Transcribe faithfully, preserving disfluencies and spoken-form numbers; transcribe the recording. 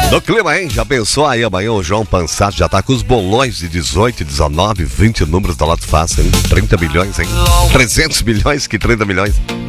No clima, hein? Já pensou aí amanhã o João Pansato já tá com os bolões de dezoito, dezenove, vinte números da Loto Fácil, hein? trinta milhões, hein? trezentos milhões, que trinta milhões.